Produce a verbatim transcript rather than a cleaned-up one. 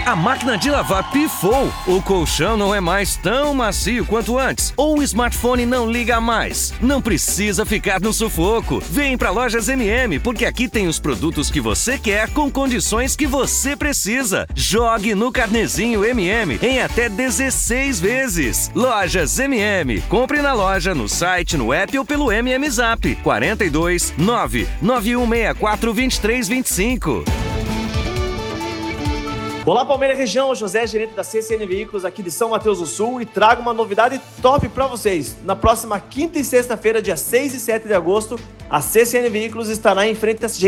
A máquina de lavar pifou, o colchão não é mais tão macio quanto antes, ou o smartphone não liga mais. Não precisa ficar no sufoco. Vem pra Lojas M M, porque aqui tem os produtos que você quer com condições que você precisa. Jogue no carnezinho M M em até dezesseis vezes. Lojas M M. Compre na loja, no site, no app ou pelo M M Zap. quarenta e dois, nove nove um seis quatro, dois três dois cinco. Olá, Palmeiras Região, José, gerente da C C N Veículos aqui de São Mateus do Sul, e trago uma novidade top para vocês. Na próxima quinta e sexta-feira, dia seis e sete de agosto, a C C N Veículos estará em frente a